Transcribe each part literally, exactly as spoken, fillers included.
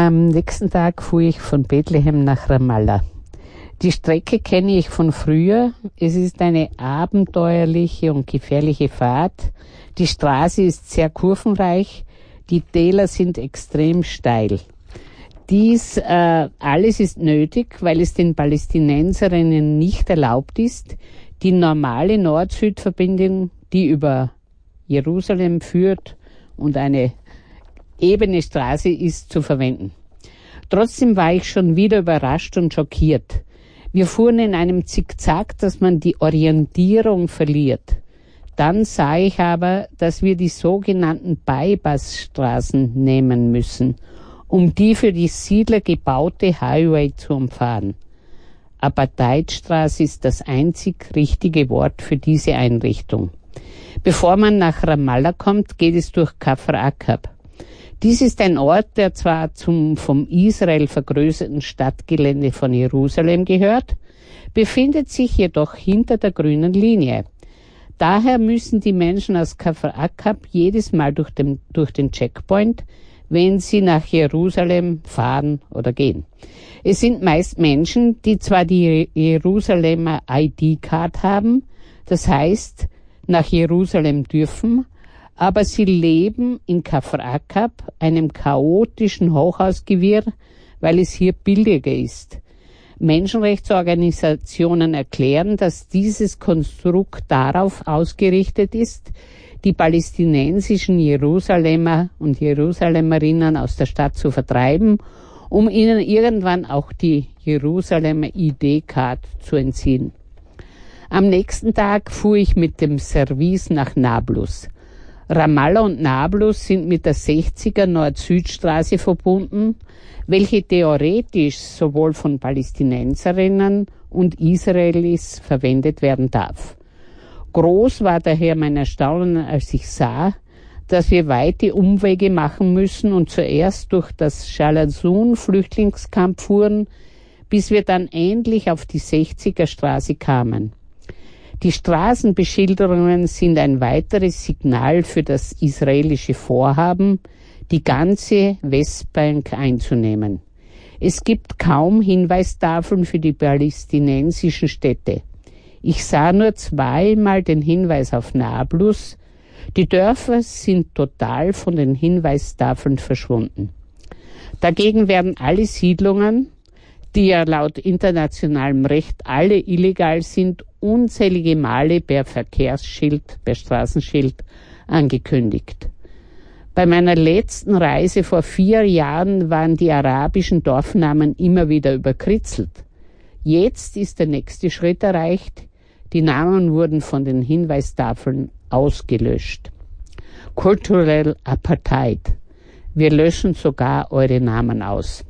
Am nächsten Tag fuhr ich von Bethlehem nach Ramallah. Die Strecke kenne ich von früher. Es ist eine abenteuerliche und gefährliche Fahrt. Die Straße ist sehr kurvenreich. Die Täler sind extrem steil. Dies äh, alles ist nötig, weil es den Palästinenserinnen nicht erlaubt ist, die normale Nord-Süd-Verbindung, die über Jerusalem führt und eine ebene Straße ist, zu verwenden. Trotzdem war ich schon wieder überrascht und schockiert. Wir fuhren in einem Zickzack, dass man die Orientierung verliert. Dann sah ich aber, dass wir die sogenannten Bypassstraßen nehmen müssen, um die für die Siedler gebaute Highway zu umfahren. Apartheidstraße ist das einzig richtige Wort für diese Einrichtung. Bevor man nach Ramallah kommt, geht es durch Kafr Akab. Dies ist ein Ort, der zwar zum vom Israel vergrößerten Stadtgelände von Jerusalem gehört, befindet sich jedoch hinter der grünen Linie. Daher müssen die Menschen aus Kafr Akab jedes Mal durch den, durch den Checkpoint, wenn sie nach Jerusalem fahren oder gehen. Es sind meist Menschen, die zwar die Jerusalemer I D-Card haben, das heißt, nach Jerusalem dürfen, aber sie leben in Kafr Akab, einem chaotischen Hochhausgewirr, weil es hier billiger ist. Menschenrechtsorganisationen erklären, dass dieses Konstrukt darauf ausgerichtet ist, die palästinensischen Jerusalemer und Jerusalemerinnen aus der Stadt zu vertreiben, um ihnen irgendwann auch die Jerusalemer I D-Card zu entziehen. Am nächsten Tag fuhr ich mit dem Service nach Nablus. Ramallah und Nablus sind mit der sechziger Nord-Süd-Straße verbunden, welche theoretisch sowohl von Palästinenserinnen und Israelis verwendet werden darf. Groß war daher mein Erstaunen, als ich sah, dass wir weite Umwege machen müssen und zuerst durch das Chalazun-Flüchtlingscamp fuhren, bis wir dann endlich auf die sechziger Straße kamen. Die Straßenbeschilderungen sind ein weiteres Signal für das israelische Vorhaben, die ganze Westbank einzunehmen. Es gibt kaum Hinweistafeln für die palästinensischen Städte. Ich sah nur zweimal den Hinweis auf Nablus. Die Dörfer sind total von den Hinweistafeln verschwunden. Dagegen werden alle Siedlungen, die ja laut internationalem Recht alle illegal sind, unzählige Male per Verkehrsschild, per Straßenschild angekündigt. Bei meiner letzten Reise vor vier Jahren waren die arabischen Dorfnamen immer wieder überkritzelt. Jetzt ist der nächste Schritt erreicht. Die Namen wurden von den Hinweistafeln ausgelöscht. Cultural Apartheid. Wir löschen sogar eure Namen aus.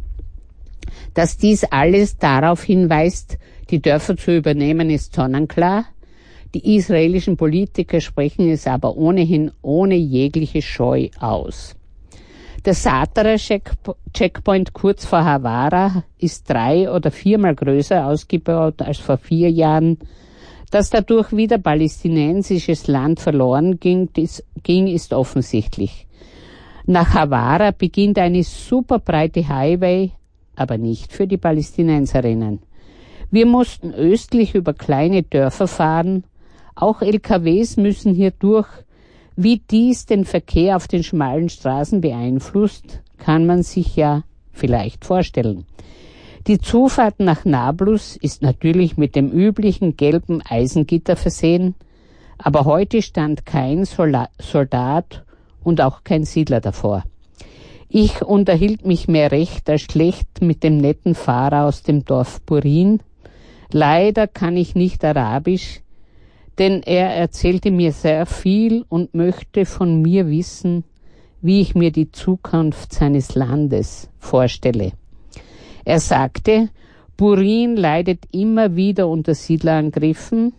Dass dies alles darauf hinweist, die Dörfer zu übernehmen, ist sonnenklar. Die israelischen Politiker sprechen es aber ohnehin ohne jegliche Scheu aus. Der Satara-Checkpoint kurz vor Hawara ist drei- oder viermal größer ausgebaut als vor vier Jahren. Dass dadurch wieder palästinensisches Land verloren ging, ist, ging, ist offensichtlich. Nach Hawara beginnt eine superbreite Highway, aber nicht für die Palästinenserinnen. Wir mussten östlich über kleine Dörfer fahren. Auch L K Ws müssen hier durch. Wie dies den Verkehr auf den schmalen Straßen beeinflusst, kann man sich ja vielleicht vorstellen. Die Zufahrt nach Nablus ist natürlich mit dem üblichen gelben Eisengitter versehen, aber heute stand kein Soldat und auch kein Siedler davor. Ich unterhielt mich mehr recht als schlecht mit dem netten Fahrer aus dem Dorf Burin. Leider kann ich nicht Arabisch, denn er erzählte mir sehr viel und möchte von mir wissen, wie ich mir die Zukunft seines Landes vorstelle. Er sagte, Burin leidet immer wieder unter Siedlerangriffen.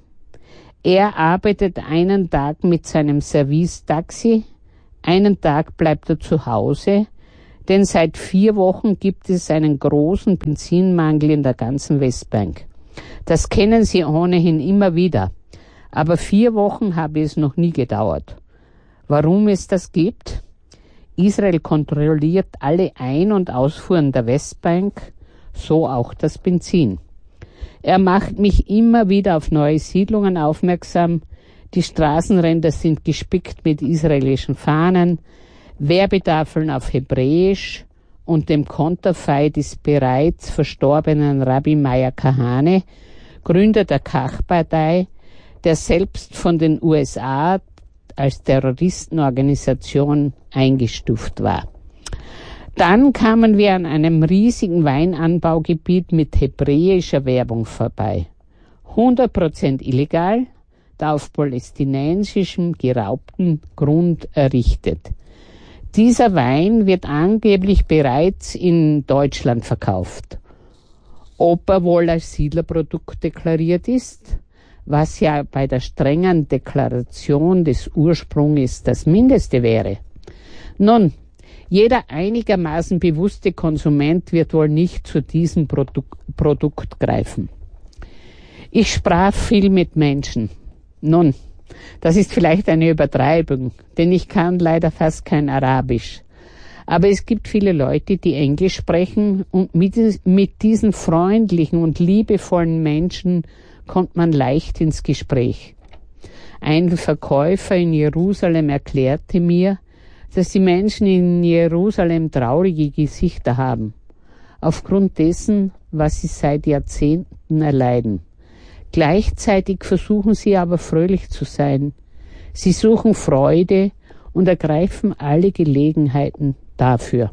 Er arbeitet einen Tag mit seinem Service-Taxi, einen Tag bleibt er zu Hause, denn seit vier Wochen gibt es einen großen Benzinmangel in der ganzen Westbank. Das kennen Sie ohnehin immer wieder. Aber vier Wochen habe es noch nie gedauert. Warum es das gibt? Israel kontrolliert alle Ein- und Ausfuhren der Westbank, so auch das Benzin. Er macht mich immer wieder auf neue Siedlungen aufmerksam. Die Straßenränder sind gespickt mit israelischen Fahnen, Werbetafeln auf Hebräisch und dem Konterfei des bereits verstorbenen Rabbi Meir Kahane, Gründer der Kach-Partei, der selbst von den U S A als Terroristenorganisation eingestuft war. Dann kamen wir an einem riesigen Weinanbaugebiet mit hebräischer Werbung vorbei. hundert Prozent illegal, da auf palästinensischem geraubten Grund errichtet. Dieser Wein wird angeblich bereits in Deutschland verkauft. Ob er wohl als Siedlerprodukt deklariert ist, was ja bei der strengen Deklaration des Ursprungs das Mindeste wäre. Nun, jeder einigermaßen bewusste Konsument wird wohl nicht zu diesem Produk- Produkt greifen. Ich sprach viel mit Menschen. Nun, das ist vielleicht eine Übertreibung, denn ich kann leider fast kein Arabisch. Aber es gibt viele Leute, die Englisch sprechen, und mit, mit diesen freundlichen und liebevollen Menschen kommt man leicht ins Gespräch. Ein Verkäufer in Jerusalem erklärte mir, dass die Menschen in Jerusalem traurige Gesichter haben, aufgrund dessen, was sie seit Jahrzehnten erleiden. Gleichzeitig versuchen sie aber fröhlich zu sein. Sie suchen Freude und ergreifen alle Gelegenheiten dafür.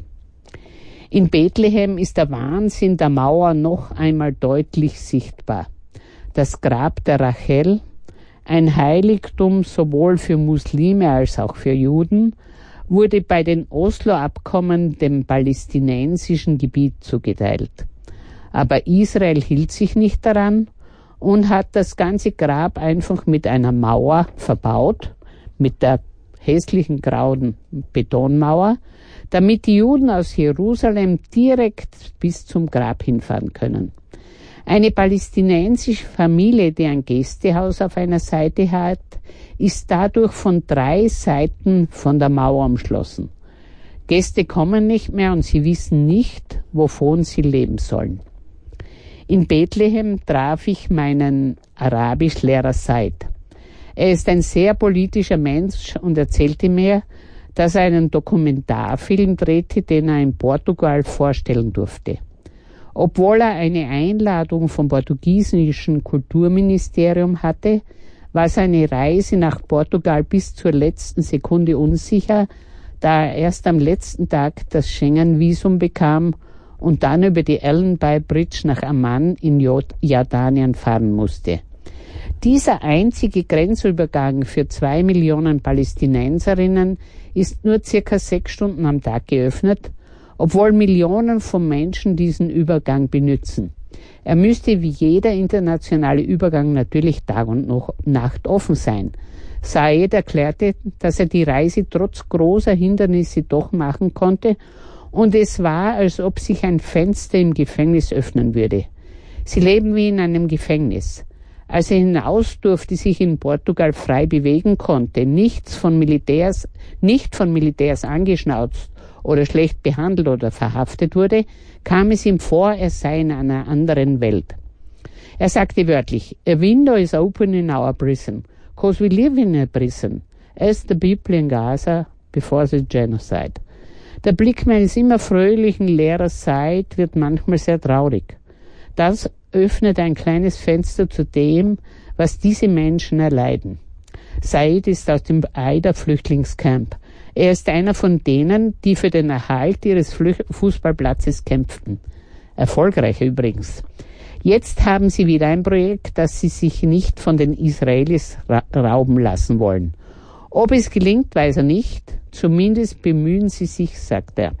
In Bethlehem ist der Wahnsinn der Mauer noch einmal deutlich sichtbar. Das Grab der Rachel, ein Heiligtum sowohl für Muslime als auch für Juden, wurde bei den Oslo-Abkommen dem palästinensischen Gebiet zugeteilt. Aber Israel hielt sich nicht daran und hat das ganze Grab einfach mit einer Mauer verbaut, mit der hässlichen grauen Betonmauer, damit die Juden aus Jerusalem direkt bis zum Grab hinfahren können. Eine palästinensische Familie, die ein Gästehaus auf einer Seite hat, ist dadurch von drei Seiten von der Mauer umschlossen. Gäste kommen nicht mehr und sie wissen nicht, wovon sie leben sollen. In Bethlehem traf ich meinen Arabischlehrer Said. Er ist ein sehr politischer Mensch und erzählte mir, dass er einen Dokumentarfilm drehte, den er in Portugal vorstellen durfte. Obwohl er eine Einladung vom portugiesischen Kulturministerium hatte, war seine Reise nach Portugal bis zur letzten Sekunde unsicher, da er erst am letzten Tag das Schengen-Visum bekam und dann über die Allenby Bridge nach Amman in Jordanien fahren musste. Dieser einzige Grenzübergang für zwei Millionen Palästinenserinnen ist nur circa sechs Stunden am Tag geöffnet, obwohl Millionen von Menschen diesen Übergang benützen. Er müsste wie jeder internationale Übergang natürlich Tag und Nacht offen sein. Said erklärte, dass er die Reise trotz großer Hindernisse doch machen konnte und es war, als ob sich ein Fenster im Gefängnis öffnen würde. Sie leben wie in einem Gefängnis. Als er hinaus durfte, sich in Portugal frei bewegen konnte, nichts von Militärs, nicht von Militärs angeschnauzt oder schlecht behandelt oder verhaftet wurde, kam es ihm vor, er sei in einer anderen Welt. Er sagte wörtlich, "A window is open in our prison, because we live in a prison, as the people in Gaza before the genocide." Der Blick meines immer fröhlichen Lehrers Said wird manchmal sehr traurig. Das öffnet ein kleines Fenster zu dem, was diese Menschen erleiden. Said ist aus dem Aida-Flüchtlingscamp. Er ist einer von denen, die für den Erhalt ihres Fußballplatzes kämpften. Erfolgreich übrigens. Jetzt haben sie wieder ein Projekt, das sie sich nicht von den Israelis ra- rauben lassen wollen. Ob es gelingt, weiß er nicht. Zumindest bemühen sie sich, sagt er.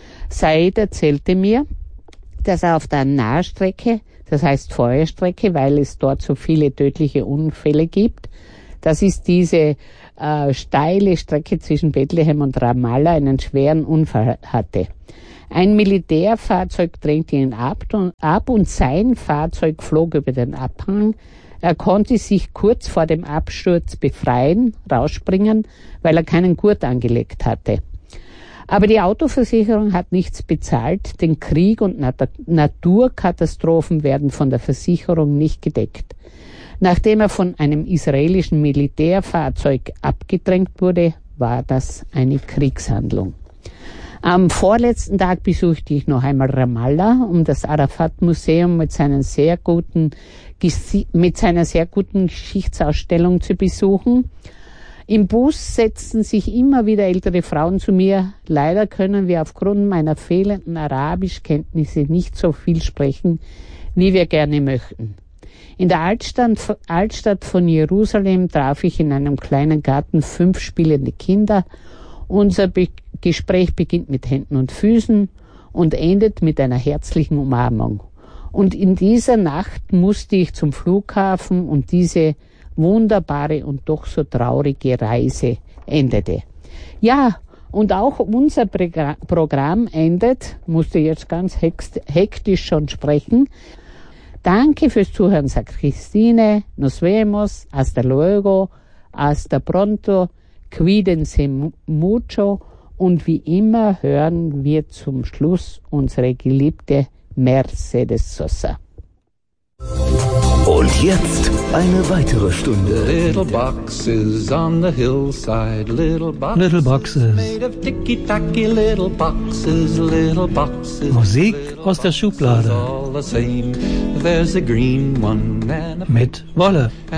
Said erzählte mir, dass er auf der Nahstrecke, das heißt Feuerstrecke, weil es dort so viele tödliche Unfälle gibt, das ist diese äh, steile Strecke zwischen Bethlehem und Ramallah, einen schweren Unfall hatte. Ein Militärfahrzeug drängte ihn ab und, ab und sein Fahrzeug flog über den Abhang. Er konnte sich kurz vor dem Absturz befreien, rausspringen, weil er keinen Gurt angelegt hatte. Aber die Autoversicherung hat nichts bezahlt, denn Krieg und Nat- Naturkatastrophen werden von der Versicherung nicht gedeckt. Nachdem er von einem israelischen Militärfahrzeug abgedrängt wurde, war das eine Kriegshandlung. Am vorletzten Tag besuchte ich noch einmal Ramallah, um das Arafat-Museum mit seinen sehr guten, mit seiner sehr guten Geschichtsausstellung zu besuchen. Im Bus setzten sich immer wieder ältere Frauen zu mir. Leider können wir aufgrund meiner fehlenden Arabischkenntnisse nicht so viel sprechen, wie wir gerne möchten. In der Altstadt, Altstadt von Jerusalem traf ich in einem kleinen Garten fünf spielende Kinder. Unser Be- Gespräch beginnt mit Händen und Füßen und endet mit einer herzlichen Umarmung. Und in dieser Nacht musste ich zum Flughafen und diese wunderbare und doch so traurige Reise endete. Ja, und auch unser Pre- Programm endet, musste jetzt ganz hektisch schon sprechen. Danke fürs Zuhören, sagt Christine. Nos vemos, hasta luego, hasta pronto, cuídense mucho. Und wie immer hören wir zum Schluss unsere geliebte Mercedes Sosa. Und jetzt eine weitere Stunde. Little boxes on the hillside, little boxes, Little boxes. made of ticky-tacky little boxes, little boxes. Musik little aus der boxes, Schublade. all the same. There's a green one and a Mit Wolle.